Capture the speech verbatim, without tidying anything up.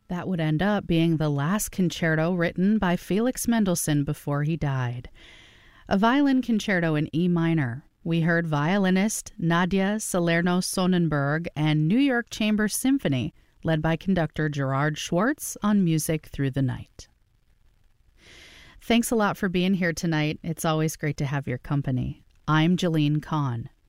That would end up being the last concerto written by Felix Mendelssohn before he died. A violin concerto in E minor. We heard violinist Nadia Salerno-Sonnenberg and New York Chamber Symphony, led by conductor Gerard Schwartz on Music Through the Night. Thanks a lot for being here tonight. It's always great to have your company. I'm Jeline Kahn.